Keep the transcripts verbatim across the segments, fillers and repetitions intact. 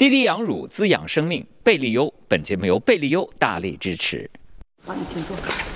滴滴养乳滋养生命，贝利优。本节目由贝利优大力支持。 好，你请坐。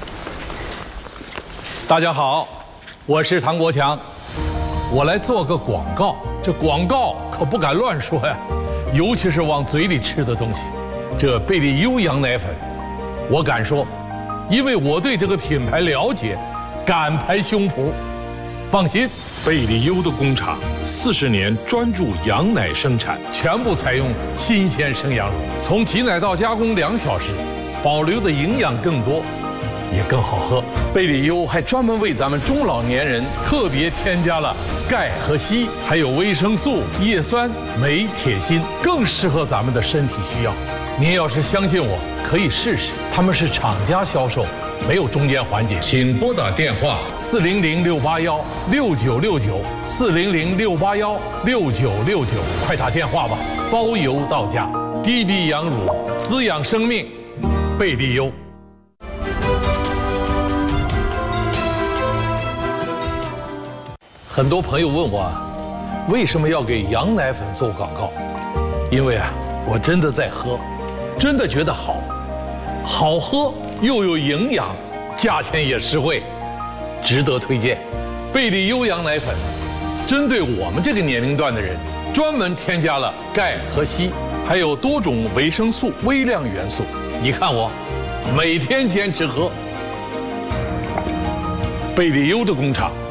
大家好，我是唐国强，我来做个广告。这广告可不敢乱说呀，尤其是往嘴里吃的东西。这贝利优羊奶粉，我敢说，因为我对这个品牌了解，敢拍胸脯。放心， 贝利优的工厂四十年专注羊奶生产， 全部采用新鲜生羊乳，从挤奶到加工两小时，保留的营养更多，也更好喝。贝利优还专门为咱们中老年人特别添加了钙和硒，还有维生素、叶酸、镁、铁、锌，更适合咱们的身体需要。您要是相信我，可以试试。他们是厂家销售，没有中间环节。 请拨打电话四零零六八幺六九六九，四零零六八幺六九六九，快打电话吧，包邮到家。滴滴养乳，滋养生命，贝利优。很多朋友问我啊，为什么要给羊奶粉做广告？因为啊，我真的在喝，真的觉得好，好喝又有营养，价钱也实惠，值得推荐。贝利优羊奶粉，针对我们这个年龄段的人，专门添加了钙和硒，还有多种维生素、微量元素。你看我，每天坚持喝。贝利优的工厂